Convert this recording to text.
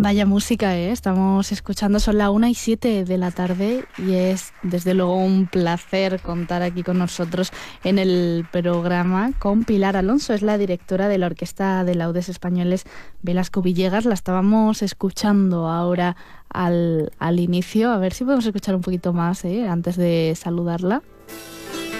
Vaya música, ¿eh? Estamos escuchando, son las 1:07 de la tarde y es desde luego un placer contar aquí con nosotros en el programa con Pilar Alonso, es la directora de la Orquesta de Laudes Españoles Velasco Villegas. La estábamos escuchando ahora al inicio, a ver si podemos escuchar un poquito más, antes de saludarla.